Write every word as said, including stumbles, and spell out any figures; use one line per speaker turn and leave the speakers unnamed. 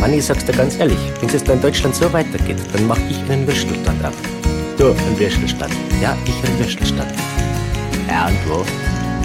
Mann, ich sag's dir ganz ehrlich, wenn es da in Deutschland so weitergeht, dann mach ich einen Würstelstand auf. Du, einen Würstelstand. Ja, ich einen Würstelstand. Ja, und wo?